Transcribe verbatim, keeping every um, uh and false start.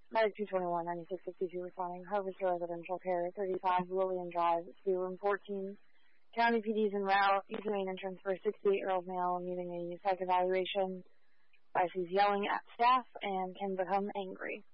Medic two twenty-one, ninety-six fifty-two responding. Harvester Residential Care, thirty-five Lillian Drive, Sea Room fourteen. County P D's en route, using main entrance for a sixty-eight-year-old male needing a psych evaluation. As he's yelling at staff and can become angry.